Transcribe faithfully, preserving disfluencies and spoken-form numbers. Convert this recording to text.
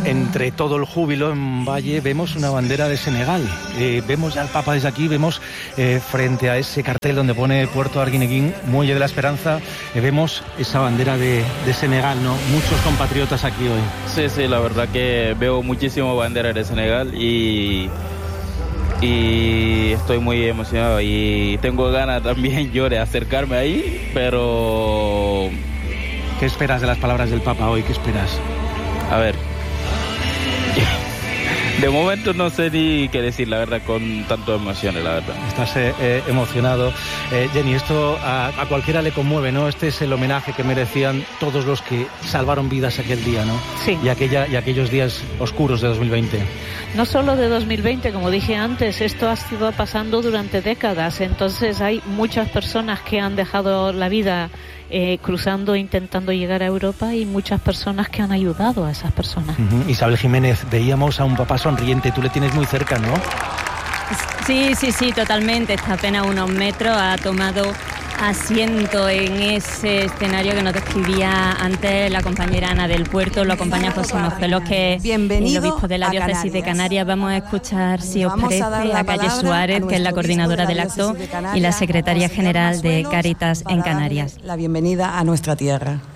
Entre todo el júbilo en Valle vemos una bandera de Senegal. Eh, vemos ya al Papa desde aquí, vemos eh, frente a ese cartel donde pone Puerto Arguineguín, Muelle de la Esperanza, eh, vemos esa bandera de, de Senegal, ¿no? Muchos compatriotas aquí hoy. Sí, sí, la verdad que veo muchísimas banderas de Senegal y, y estoy muy emocionado y tengo ganas también yo de acercarme ahí, pero... ¿Qué esperas de las palabras del Papa hoy? ¿Qué esperas? A ver... De momento no sé ni qué decir, la verdad, con tantas emociones, la verdad. Estás eh, eh, emocionado. Eh, Jenny, esto a, a cualquiera le conmueve, ¿no? Este es el homenaje que merecían todos los que salvaron vidas aquel día, ¿no? Sí. Y, aquella, y aquellos días oscuros de dos mil veinte. No solo de dos mil veinte, como dije antes, esto ha sido pasando durante décadas. Entonces hay muchas personas que han dejado la vida eh, cruzando, intentando llegar a Europa, y muchas personas que han ayudado a esas personas. Uh-huh. Isabel Jiménez, veíamos a un papá sonriente, tú le tienes muy cerca, ¿no? Sí, sí, sí, totalmente. Está apenas unos metros, ha tomado asiento en ese escenario que nos describía antes la compañera Ana del Puerto. Lo acompaña José Mocelos, que es el obispo de la diócesis de Canarias. Vamos a escuchar, si os parece, a Calle Suárez, que es la coordinadora del acto, y la secretaria general de Cáritas en Canarias. La bienvenida a nuestra tierra.